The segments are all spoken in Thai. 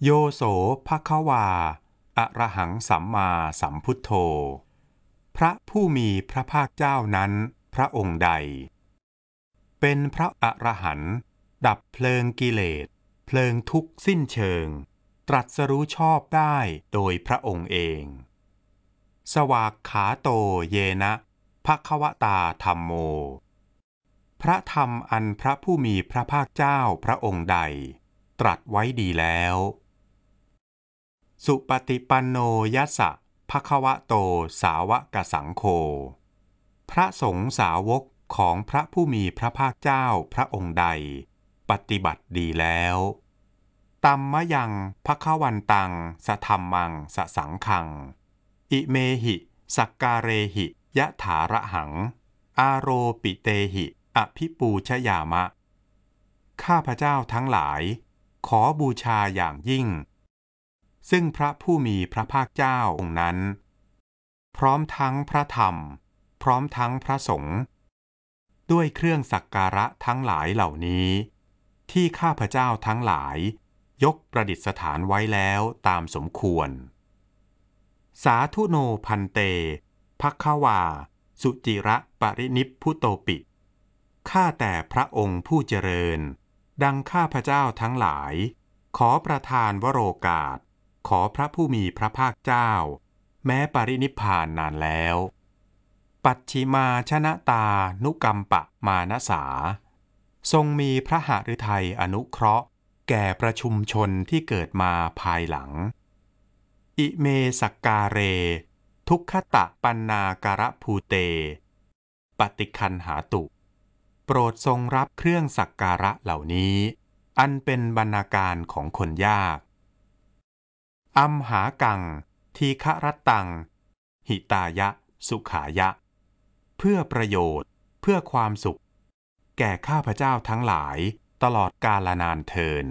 โยโสภควาอะระหังสัมมาสัมพุทโธพระผู้มีพระภาคเจ้านั้นพระองค์ใดเป็นพระอรหันต์ดับเพลิงกิเลสเพลิงทุกข์สิ้นเชิงตรัสรู้ชอบได้โดยพระองค์เองสวากขาโตเยนะภควตาธัมโมพระธรรมอันพระผู้มีพระภาคเจ้าพระองค์ใดตรัสไว้ดีแล้วสุปฏิปันโนยัสสะภควโตสาวกสังโฆพระสงฆ์สาวกของพระผู้มีพระภาคเจ้าพระองค์ใดปฏิบัติดีแล้วตัมมะยังภควันตังสธัมมังสสังฆังอิเมหิสักการเรหิยะถาระหังอาโรปิเตหิอภิปูชยามะข้าพเจ้าทั้งหลายขอบูชาอย่างยิ่งซึ่งพระผู้มีพระภาคเจ้าองค์นั้นพร้อมทั้งพระธรรมพร้อมทั้งพระสงฆ์ด้วยเครื่องสักการะทั้งหลายเหล่านี้ที่ข้าพเจ้าทั้งหลายยกประดิษฐานไว้แล้วตามสมควรสาธุโนพันเตภควาสุจิระปรินิพพุโตปิข้าแต่พระองค์ผู้เจริญดังข้าพเจ้าทั้งหลายขอประทานวโรกาสขอพระผู้มีพระภาคเจ้าแม้ปรินิพพานนานแล้วปัจฉิมาชนะตานุกัมปะมานสาทรงมีพระหฤทัยอนุเคราะห์แก่ประชุมชนที่เกิดมาภายหลังอิเมสักการเรทุกขตะปันนาการะภูเตปฏิคันหาตุโปรดทรงรับเครื่องสักการะเหล่านี้อันเป็นบรรณาการของคนยากอัมหากังทีฆรัตตังหิตายะสุขายะเพื่อประโยชน์เพื่อความสุขแก่ข้าพเจ้าทั้งหลายตลอดกาลนานเทิน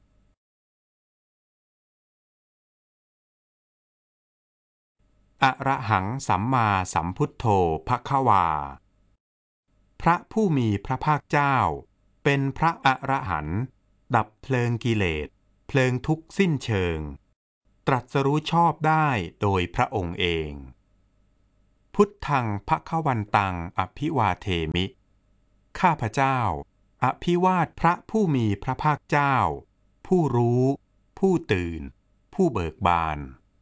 อะระหังสัมมาสัมพุทโธภควาพระผู้มีพระภาคเจ้าเป็นพระอรหันต์ดับเพลิงกิเลสเพลิงทุกข์สิ้นเชิงตรัสรู้ชอบได้โดยพระองค์เองพุทธังภควันตังอภิวาเทมิข้าพเจ้าอภิวาทพระผู้มีพระภาคเจ้าผู้รู้ผู้ตื่นผู้เบิกบาน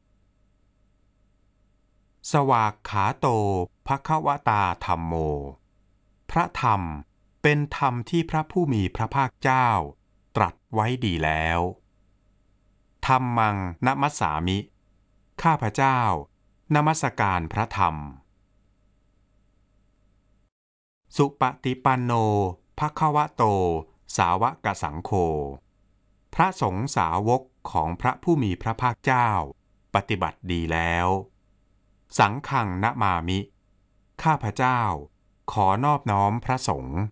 สวากขาโตภควตาธัมโมพระธรรมเป็นธรรมที่พระผู้มีพระภาคเจ้าตรัสไว้ดีแล้วธัมมังนมัสสามิข้าพเจ้านมัสการพระธรรมสุปฏิปันโนภควโตสาวกสังโฆพระสงฆ์สาวกของพระผู้มีพระภาคเจ้าปฏิบัติดีแล้วสังฆังนะมามิข้าพเจ้าขอนอบน้อมพระสงฆ์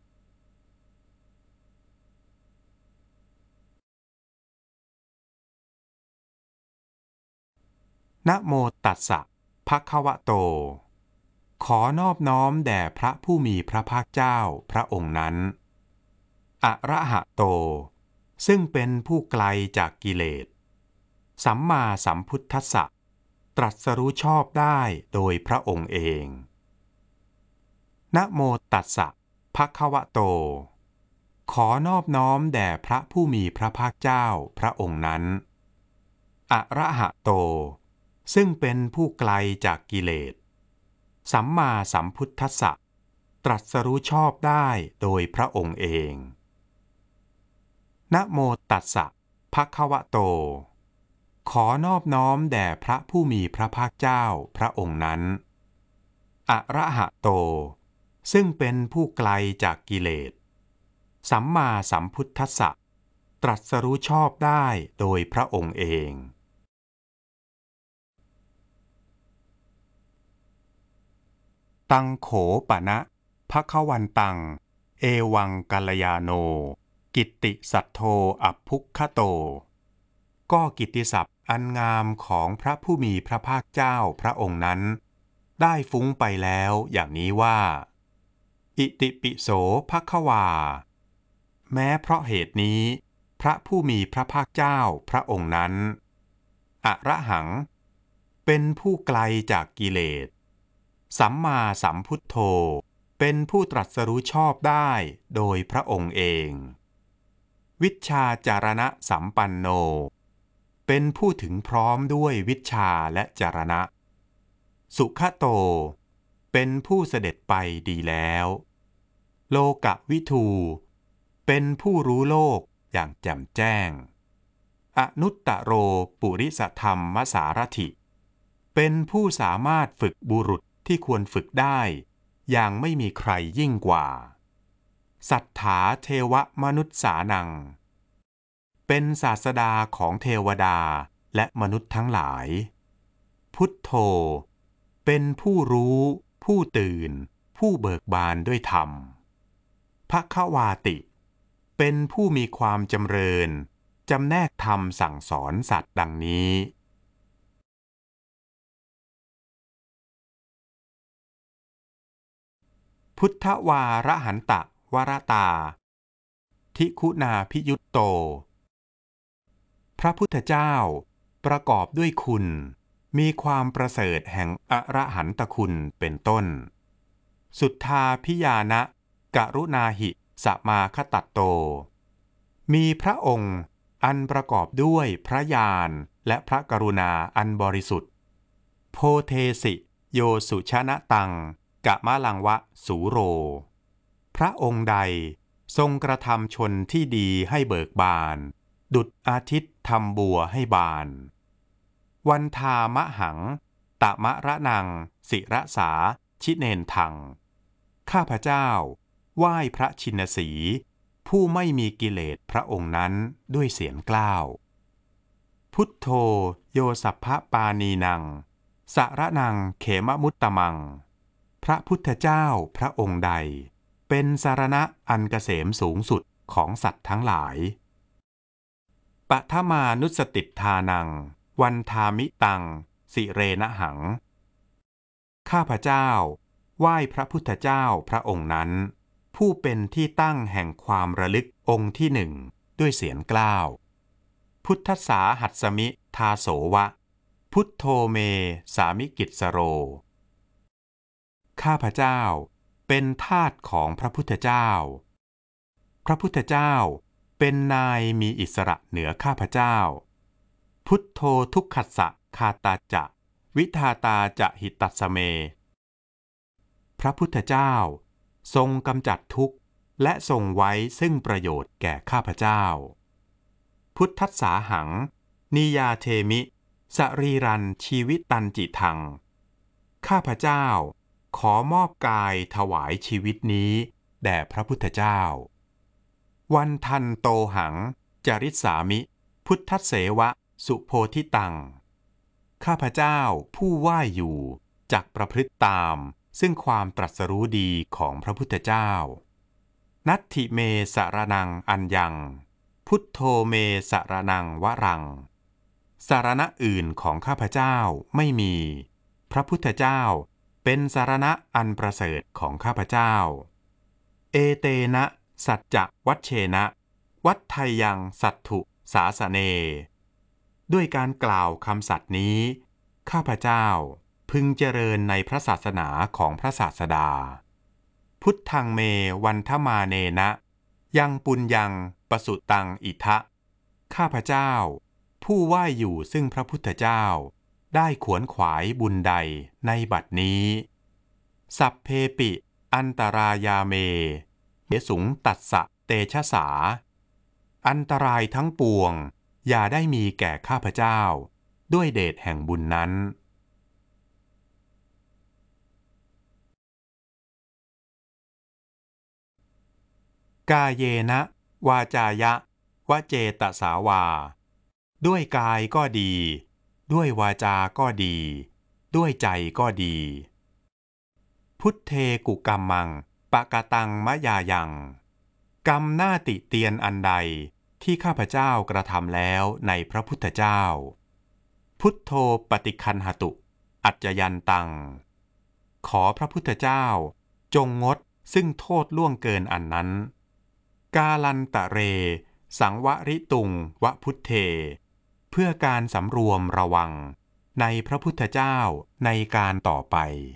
นะโมตัสสะภะคะวะโตขอนอบน้อมแด่พระผู้มีพระภาคเจ้าพระองค์นั้นอะระหะโตซึ่งเป็นผู้ไกลจากกิเลสสัมมาสัมพุทธัสสะตรัสรู้ชอบได้โดยพระองค์เองนะโมตัสสะภะคะวะโตขอนอบน้อมแด่พระผู้มีพระภาคเจ้าพระองค์นั้นอะระหะโตซึ่งเป็นผู้ไกลจากกิเลสสัมมาสัมพุทธัสสะตรัสรู้ชอบได้โดยพระองค์เองนะโมตัสสะภะคะวะโตขอนอบน้อมแด่พระผู้มีพระภาคเจ้าพระองค์นั้นอะระหะโตซึ่งเป็นผู้ไกลจากกิเลสสัมมาสัมพุทธัสสะตรัสรู้ชอบได้โดยพระองค์เองตังโขปะนะภควันตังเอวังกัลยาโนกิตติสัทโธอัพพุคคโตก็กิตติศัพท์อันงามของพระผู้มีพระภาคเจ้าพระองค์นั้นได้ฟุ้งไปแล้วอย่างนี้ว่าอิติปิโสภควาแม้เพราะเหตุนี้พระผู้มีพระภาคเจ้าพระองค์นั้นอะระหังเป็นผู้ไกลจากกิเลสสัมมาสัมพุทโธเป็นผู้ตรัสรู้ชอบได้โดยพระองค์เองวิชชาจารณะสัมปันโนเป็นผู้ถึงพร้อมด้วยวิชชาและจารณะสุขโตเป็นผู้เสด็จไปดีแล้วโลกวิทูเป็นผู้รู้โลกอย่างแจ่มแจ้งอนุตตโรปุริสธรรมสารถิเป็นผู้สามารถฝึกบุรุษที่ควรฝึกได้อย่างไม่มีใครยิ่งกว่าสัทธาเทวมนุษย์สานังเป็นศาสดาของเทวดาและมนุษย์ทั้งหลายพุทโธเป็นผู้รู้ผู้ตื่นผู้เบิกบานด้วยธรรมภควาติเป็นผู้มีความจำเริญจำแนกธรรมสั่งสอนสัตว์ดังนี้พุทธวาระหันตะวรตาทิคุณาภิยุตโตพระพุทธเจ้าประกอบด้วยคุณมีความประเสริฐแห่งอรหันตคุณเป็นต้นสุทธาพิยานะกรุณาหิสมาคตัตโตมีพระองค์อันประกอบด้วยพระญาณและพระกรุณาอันบริสุทธิ์โพเทสิโยสุชนะตังกะมะลังวะสูโรพระองค์ใดทรงกระทำชนที่ดีให้เบิกบานดุจอาทิตย์ทำบัวให้บานวันทามะหังตะมะระนังศิระสาชิเนนทังข้าพเจ้าไหว้พระชินสีผู้ไม่มีกิเลสพระองค์นั้นด้วยเสียงกล้าวพุทโธโยสัพพปานีนังสระนังเขมมุตตมังพระพุทธเจ้าพระองค์ใดเป็นสรณะอันเกษมสูงสุดของสัตว์ทั้งหลายปทมานุสติทานังวันทามิตังสิเรนะหังข้าพเจ้าไหว้พระพุทธเจ้าพระองค์นั้นผู้เป็นที่ตั้งแห่งความระลึกองค์ที่หนึ่งด้วยเสียงกล้าวพุทธสาหัสมิทาโสวะพุทโธเมสามิกิจสโรข้าพเจ้าเป็นทาสของพระพุทธเจ้าพระพุทธเจ้าเป็นนายมีอิสระเหนือข้าพเจ้าพุทโธทุกขัสสะคาตาจะวิทาตาจะหิตัสสเมพระพุทธเจ้าทรงกำจัดทุกข์และทรงไว้ซึ่งประโยชน์แก่ข้าพเจ้าพุทธัสสาหังนิยาเทมิสรีรันชีวิตันจิทังข้าพเจ้าขอมอบกายถวายชีวิตนี้แด่พระพุทธเจ้าวันทันโตหังจริสามิพุทธเสวะสุโพธิตังข้าพเจ้าผู้ไหว้อยู่จักประพฤติตามซึ่งความตรัสรู้ดีของพระพุทธเจ้านัตถิเมสารนังอัญญังพุทโธเมสารนังวรังสารณะอื่นของข้าพเจ้าไม่มีพระพุทธเจ้าเป็นสารณะอันประเสริฐของข้าพเจ้าเอเตนะสัจจะวัชเชนะวัฏไทยังสัตถุสาสเนด้วยการกล่าวคำสัตย์นี้ข้าพเจ้าพึงเจริญในพระศาสนาของพระศาสดาพุทธังเมวันทมาเนนะยังปุญญังปสุตังอิทะข้าพเจ้าผู้ไหว้อยู่ซึ่งพระพุทธเจ้าได้ขวนขวายบุญใดในบัดนี้สัพเพปิอันตรายาเมเยสุงตัสสะเตชะสาอันตรายทั้งปวงอย่าได้มีแก่ข้าพเจ้าด้วยเดชแห่งบุญนั้นกายเยนะวาจายะวเจตสาวาด้วยกายก็ดีด้วยวาจาก็ดีด้วยใจก็ดีพุทเทกุกัมมังปะกะตังมะยายังกรรมหน้าติเตียนอันใดที่ข้าพเจ้ากระทำแล้วในพระพุทธเจ้าพุทโธปฏิคันหตุอัจจยันตังขอพระพุทธเจ้าจงงดซึ่งโทษล่วงเกินอันนั้นกาลันตะเรสังวริตุงวพุทเทเพื่อการสำรวมระวังในพระพุทธเจ้าในการต่อไป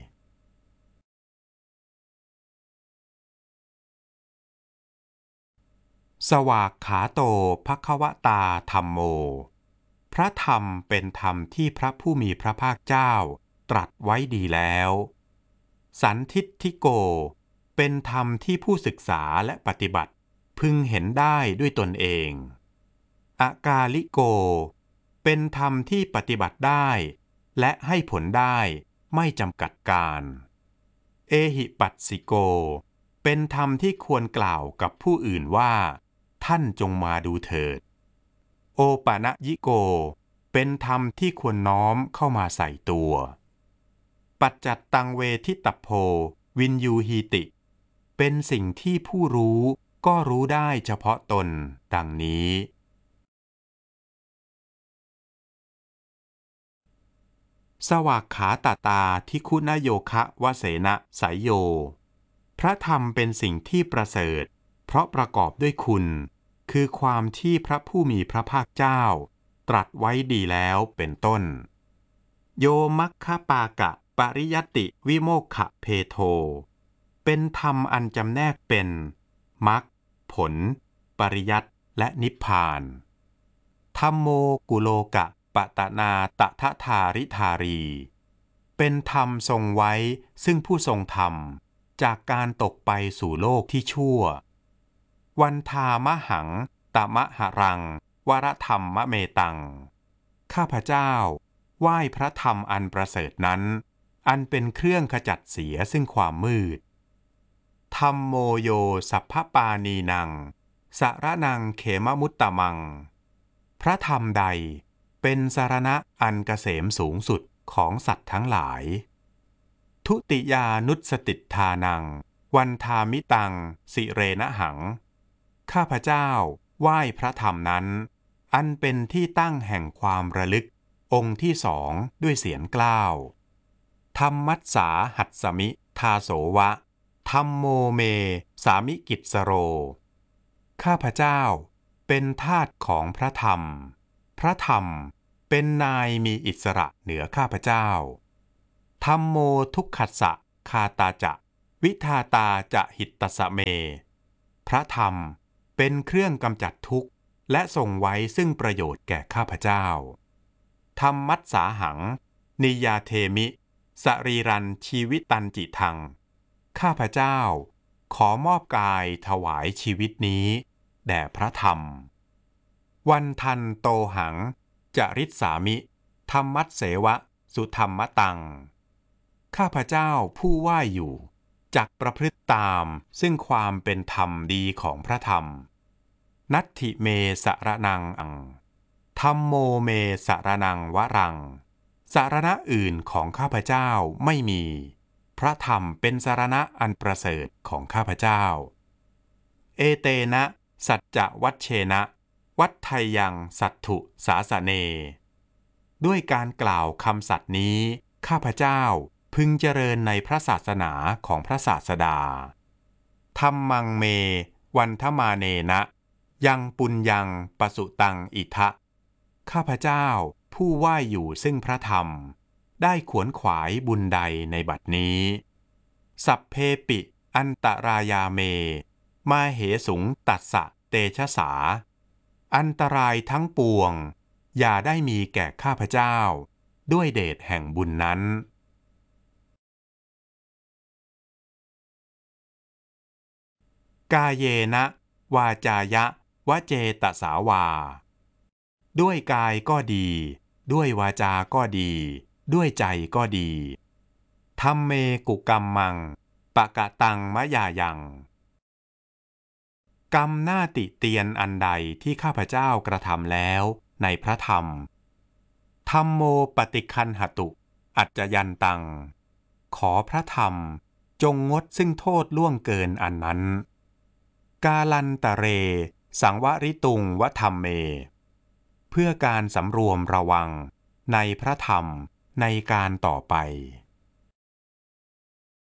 สวากขาโตภควตาธัมโมพระธรรมเป็นธรรมที่พระผู้มีพระภาคเจ้าตรัสไว้ดีแล้วสันทิฏฐิโกเป็นธรรมที่ผู้ศึกษาและปฏิบัติพึงเห็นได้ด้วยตนเองอากาลิโกเป็นธรรมที่ปฏิบัติได้และให้ผลได้ไม่จำกัดการเอหิปัสสิโกเป็นธรรมที่ควรกล่าวกับผู้อื่นว่าท่านจงมาดูเถิดโอปะนะยิโกเป็นธรรมที่ควรน้อมเข้ามาใส่ตัวปัจจัตตังเวทิตโพวินยูหีติเป็นสิ่งที่ผู้รู้ก็รู้ได้เฉพาะตนดังนี้สวากขาตตาทิคุณโยคะวเสนะสายโยพระธรรมเป็นสิ่งที่ประเสริฐเพราะประกอบด้วยคุณคือความที่พระผู้มีพระภาคเจ้าตรัสไว้ดีแล้วเป็นต้นโยมัคคปากะปริยัตติวิโมกขเพโทเป็นธรรมอันจำแนกเป็นมรรคผลปริยัติและนิพพานธัมโมกุโลกะปตนาตถทาริธารีเป็นธรรมทรงไว้ซึ่งผู้ทรงธรรมจากการตกไปสู่โลกที่ชั่ววันทามหังตมหรังวรธรรมมะเมตังข้าพเจ้าไหว้พระธรรมอันประเสริฐนั้นอันเป็นเครื่องขจัดเสียซึ่งความมืดธัมโมโยสัพพปานีนังสรนังเขมมุตตมังพระธรรมใดเป็นสรณะอันเกษมสูงสุดของสัตว์ทั้งหลายทุติยานุสติทานังวันทามิตังสิเรนะหังข้าพเจ้าไหว้พระธรรมนั้นอันเป็นที่ตั้งแห่งความระลึกองค์ที่สองด้วยเสียงกล้าวธรรมัสสาหัสสมิทาโสวะธัมโมเมสามิกิจสโรข้าพเจ้าเป็นทาสของพระธรรมพระธรรมเป็นนายมีอิสระเหนือข้าพเจ้าธัมโมทุกขัสสะคาตาจะวิทาตาจะหิตตสเมพระธรรมเป็นเครื่องกำจัดทุกข์และส่งไว้ซึ่งประโยชน์แก่ข้าพเจ้าธัมมัสสาหังนิยาเทมิสรีรันชีวิตันจิทังข้าพเจ้าขอมอบกายถวายชีวิตนี้แด่พระธรรมวันทันโตหังจริสสามิธรรมัสเสวะสุธรรมตังข้าพเจ้าผู้ไหว้อยู่จักประพฤติตามซึ่งความเป็นธรรมดีของพระธรรมนัตถิเมสรนังอังธัมโมเมสรนังวรังสารณะอื่นของข้าพเจ้าไม่มีพระธรรมเป็นสารณะอันประเสริฐของข้าพเจ้าเอเตนะสัจจวัชเชนะวัฏไทยังสัตถุสาสเนด้วยการกล่าวคำสัตย์นี้ข้าพเจ้าพึงเจริญในพระศาสนาของพระศาสดาธัมมังเมวันทมาเนนะยังปุญญังปสุตังอิทะข้าพเจ้าผู้ไหว้อยู่ซึ่งพระธรรมได้ขวนขวายบุญใดในบัดนี้สัพเพปิอันตรายาเมมาเหสุงตัสสะเตชะสาอันตรายทั้งปวงอย่าได้มีแก่ข้าพเจ้าด้วยเดชแห่งบุญนั้นกาเยนะวาจายะวเจตสาวาด้วยกายก็ดีด้วยวาจาก็ดีด้วยใจก็ดีธัมเมกุกัมมังปะกะตังมะยายังกรรมหน้าติเตียนอันใดที่ข้าพเจ้ากระทำแล้วในพระธรรมธัมโมปฏิคันหตุอัจจยันตังขอพระธรรมจงงดซึ่งโทษล่วงเกินอันนั้นกาลันตะเรสังวริตุงวธรรมเมเพื่อการสำรวมระวังในพระธรรมในการต่อไป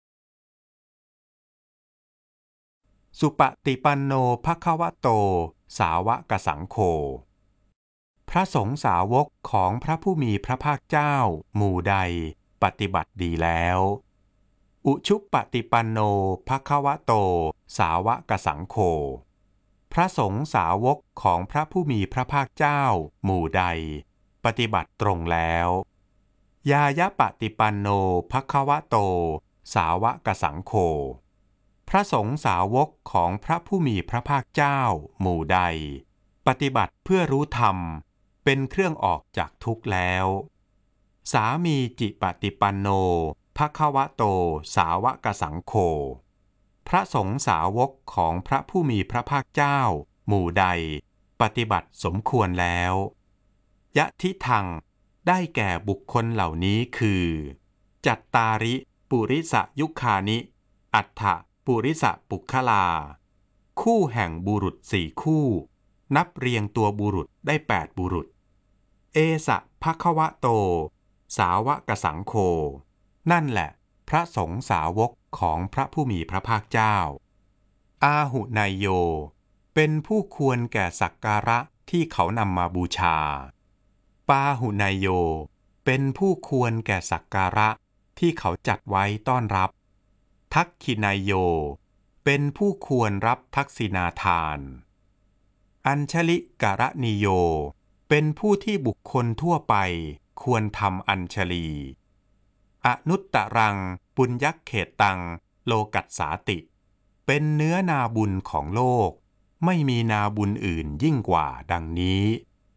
สุปฏิปันโนภควโตสาวกสังโฆพระสงฆ์สาวกของพระผู้มีพระภาคเจ้าหมู่ใดปฏิบัติดีแล้วอุชุปฏิปันโนภควโตสาวกสังโฆพระสงฆ์สาวกของพระผู้มีพระภาคเจ้าหมู่ใดปฏิบัติตรงแล้วยายะปฏิปันโนภควโตสาวกสังโฆพระสงฆ์สาวกของพระผู้มีพระภาคเจ้าหมู่ใดปฏิบัติเพื่อรู้ธรรมเป็นเครื่องออกจากทุกข์แล้วสามีจิปฏิปันโนภควโตสาวกสังโฆพระสงฆ์สาวกของพระผู้มีพระภาคเจ้าหมู่ใดปฏิบัติสมควรแล้วยะทิทังได้แก่บุคคลเหล่านี้คือจัตตาริปุริสยุคานิอัฏฐปุริสปุคคลาคู่แห่งบุรุษ4คู่นับเรียงตัวบุรุษได้8บุรุษเอสะภควโตสาวกสังโฆนั่นแหละพระสงฆ์สาวกของพระผู้มีพระภาคเจ้าอาหุนายโยเป็นผู้ควรแก่สักการะที่เขานำมาบูชาปาหุนายโยเป็นผู้ควรแก่สักการะที่เขาจัดไว้ต้อนรับทักขินายโยเป็นผู้ควรรับทักษิณาทานอัญชลิกรณิโยเป็นผู้ที่บุคคลทั่วไปควรทำอัญชลีอนุตตรังปุญญเขตตังโลกัสสาติเป็นเนื้อนาบุญของโลกไม่มีนาบุญอื่นยิ่งกว่าดังนี้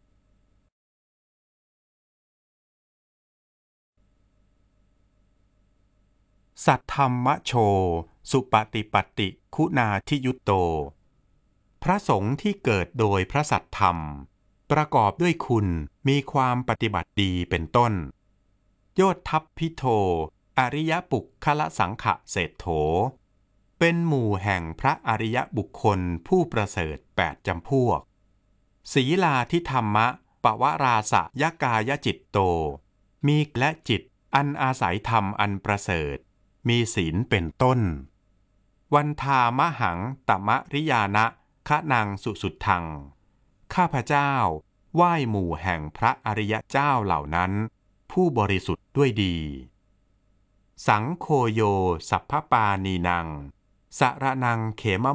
สัทธัมมโชสุปฏิปัตติคุณาทิยุตโตพระสงฆ์ที่เกิดโดยพระสัทธรรมประกอบด้วยคุณมีความปฏิบัติดีเป็นต้นโยทัพพิโทอริยปุคคละสังขะเศรษโถเป็นหมู่แห่งพระอริยบุคคลผู้ประเสริฐ8จำพวกศีลาทิธรรมะปวราสะยกายจิตโตมีและจิตอันอาศัยธรรมอันประเสริฐมีศีลเป็นต้นวันทามหังตมริยานะคะนังสุสุดทังข้าพเจ้าไหว้หมู่แห่งพระอริยเจ้าเหล่านั้นผู้บริสุทธิ์ด้วยดีสังโฆโยสัพพปานีนังสรนังเขม